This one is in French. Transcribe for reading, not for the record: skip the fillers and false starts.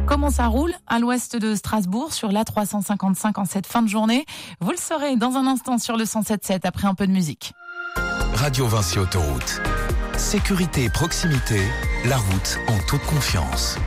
Comment ça roule à l'ouest de Strasbourg sur l'A355 en cette fin de journée? Vous le saurez dans un instant sur le 107.7 après un peu de musique. Radio Vinci Autoroute. Sécurité et proximité, la route en toute confiance.